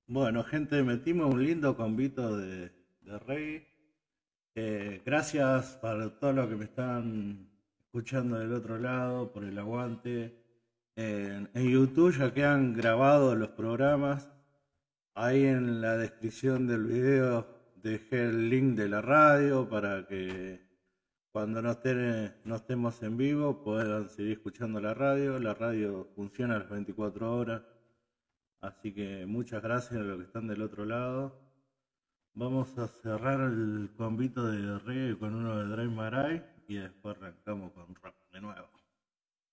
Bueno, gente, metimos un lindo convito de reggae. Gracias para todo lo que me están escuchando del otro lado, por el aguante. En YouTube ya quedan grabados los programas. Ahí en la descripción del video dejé el link de la radio para que cuando no estemos en vivo puedan seguir escuchando la radio. La radio funciona a las 24 horas. Así que muchas gracias a los que están del otro lado. Vamos a cerrar el convito de reggae con uno de Dre Marai y después arrancamos con rap de nuevo.